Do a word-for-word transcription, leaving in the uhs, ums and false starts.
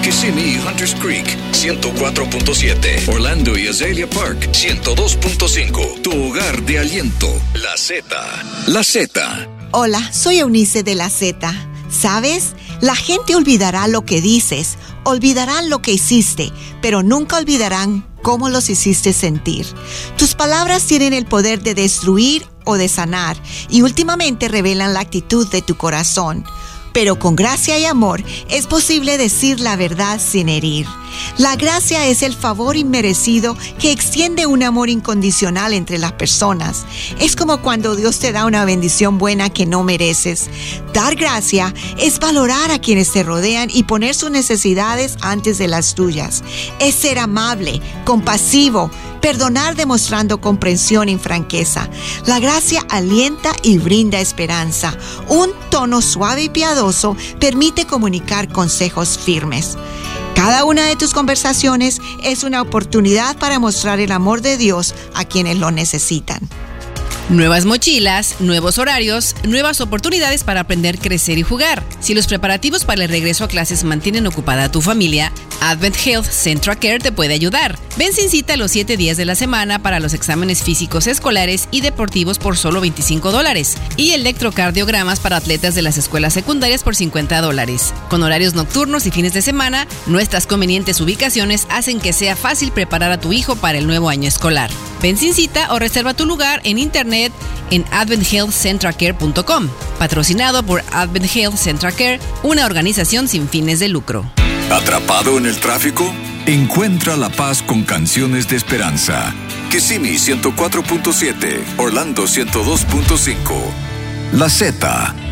Kissimmee y Hunters Creek, ciento cuatro punto siete. Orlando y Azalea Park, ciento dos punto cinco. Tu hogar de aliento, La Z. La Z. Hola, soy Eunice de La Z. ¿Sabes? La gente olvidará lo que dices, olvidarán lo que hiciste, pero nunca olvidarán cómo los hiciste sentir. Tus palabras tienen el poder de destruir o de sanar, y últimamente revelan la actitud de tu corazón. Pero con gracia y amor es posible decir la verdad sin herir. La gracia es el favor inmerecido que extiende un amor incondicional entre las personas. Es como cuando Dios te da una bendición buena que no mereces. Dar gracia es valorar a quienes te rodean y poner sus necesidades antes de las tuyas. Es ser amable, compasivo, perdonar demostrando comprensión y franqueza. La gracia alienta y brinda esperanza. Un tono suave y piadoso permite comunicar consejos firmes. Cada una de tus conversaciones es una oportunidad para mostrar el amor de Dios a quienes lo necesitan. Nuevas mochilas, nuevos horarios, nuevas oportunidades para aprender, crecer y jugar. Si los preparativos para el regreso a clases mantienen ocupada a tu familia, Advent Health Central Care te puede ayudar. Ven sin cita los siete días de la semana para los exámenes físicos escolares y deportivos por solo veinticinco dólares y electrocardiogramas para atletas de las escuelas secundarias por cincuenta dólares. Con horarios nocturnos y fines de semana, nuestras convenientes ubicaciones hacen que sea fácil preparar a tu hijo para el nuevo año escolar. Ven sin cita o reserva tu lugar en internet en advent health central care punto com. Patrocinado por Advent Health Central Care, una organización sin fines de lucro. ¿Atrapado en el tráfico? Encuentra la paz con canciones de esperanza. Kissimmee ciento cuatro punto siete, Orlando ciento dos punto cinco. La Z.